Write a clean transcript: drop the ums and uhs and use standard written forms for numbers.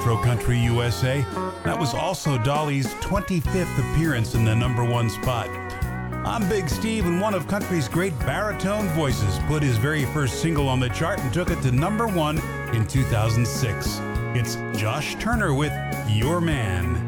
Afro Country USA. That was also Dolly's 25th appearance in the #1 spot. I'm Big Steve, and one of country's great baritone voices put his very first single on the chart and took it to #1 in 2006. It's Josh Turner with Your Man.